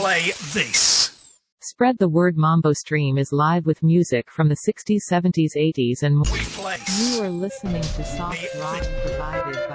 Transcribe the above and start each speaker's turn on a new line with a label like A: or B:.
A: play this.
B: Spread the word. Mambo Stream is live with music from the 60s, 70s, 80s and more.
A: We play.
B: You are listening to soft rock provided by